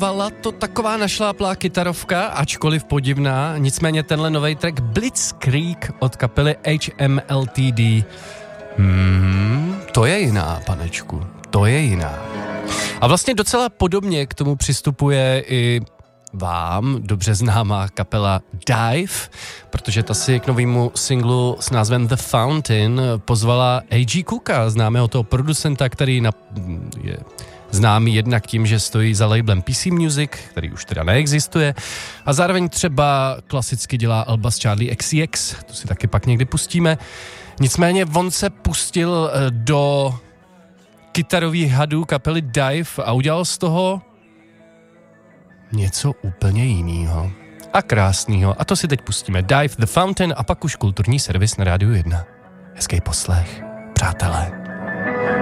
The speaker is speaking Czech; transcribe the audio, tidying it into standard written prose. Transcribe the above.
Bývala to taková našláplá kytarovka, ačkoliv podivná, nicméně tenhle nový track Blitzkrieg od kapely HMLTD. To je jiná, panečku, to je jiná. A vlastně docela podobně k tomu přistupuje i vám dobře známá kapela Dive, protože ta si k novému singlu s názvem The Fountain pozvala A.G. Cooka, známého toho producenta, který je známý jednak tím, že stojí za labelem PC Music, který už teda neexistuje, a zároveň třeba klasicky dělá alba s Charlie XCX, to si taky pak někdy pustíme. Nicméně on se pustil do kytarových hadů kapely Dive a udělal z toho něco úplně jinýho a krásnýho. A to si teď pustíme. Dive, The Fountain a pak už kulturní servis na Rádiu 1. Hezký poslech, přátelé.